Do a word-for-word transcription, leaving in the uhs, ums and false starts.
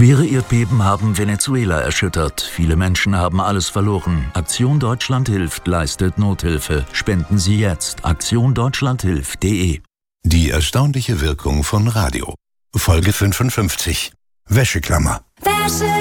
Schwere Erdbeben haben Venezuela erschüttert. Viele Menschen haben alles verloren. Aktion Deutschland hilft leistet Nothilfe. Spenden Sie jetzt. aktion deutschland hilft punkt de. Die erstaunliche Wirkung von Radio. Folge fünfundfünfzig. Wäscheklammer. Wäsche